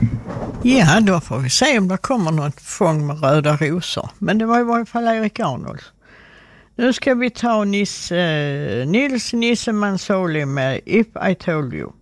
Ja, då får vi se om det kommer något fång med röda rosor. Men det var i varje fall Erik Arnolds. Nu ska vi ta Nils Nisse Mansoli med If I Told You.